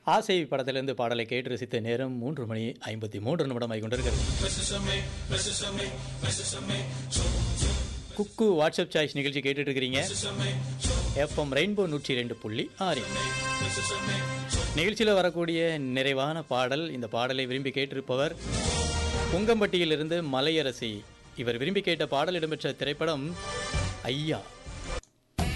ஆசை படத்திலிருந்து பாடலை கேட்டு ரசித்த நேரம் 3:53 கொண்டிருக்கிறது. குக்கு வாட்ஸ்அப் சாய்ஸ் நிகழ்ச்சி கேட்டுட்டு இருக்கிறீங்க. எஃப்எம் ரெயின்போ 102.6 நிகழ்ச்சியில் வரக்கூடிய நிறைவான பாடல். இந்த பாடலை விரும்பி கேட்டிருப்பவர் புங்கம்பட்டியிலிருந்து மலையரசி. இவர் விரும்பி கேட்ட பாடல் இடம்பெற்ற திரைப்படம் ஐயா.